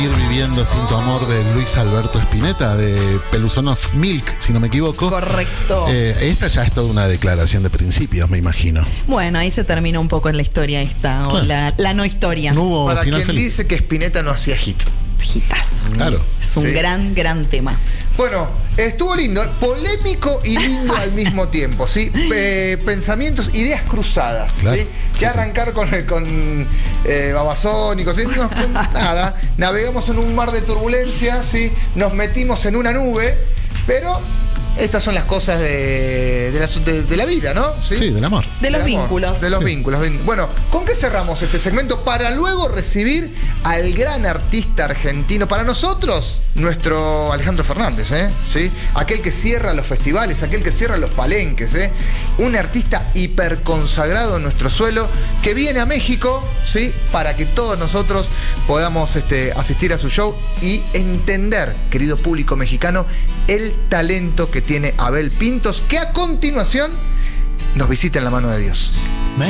Ir viviendo sin tu amor de Luis Alberto Spinetta, de Peluzón of Milk, si no me equivoco. Correcto. Esta ya es toda una declaración de principios, me imagino. Bueno, ahí se termina un poco en la historia esta, o la no historia. No hubo Para final quien feliz. dice que Spinetta no hacía hit. Hitazo. Claro. Es un Sí. gran tema. Bueno, estuvo lindo, polémico y lindo al mismo tiempo, ¿sí? Pensamientos, ideas cruzadas, Claro. ¿sí? Ya arrancar con Babasónicos, ¿sí? Nada, navegamos en un mar de turbulencia, ¿sí? Nos metimos en una nube, pero estas son las cosas de la vida, ¿no? Sí, del amor. De los Del amor, vínculos. De los Sí. vínculos. Bueno, ¿con qué cerramos este segmento? Para luego recibir al gran artista argentino, para nosotros, nuestro Alejandro Fernández, ¿sí? Aquel que cierra los festivales, aquel que cierra los palenques, un artista hiperconsagrado en nuestro suelo, que viene a México, ¿sí? Para que todos nosotros podamos asistir a su show y entender, querido público mexicano, el talento que tiene Abel Pintos, que a continuación nos visita en la mano de Dios.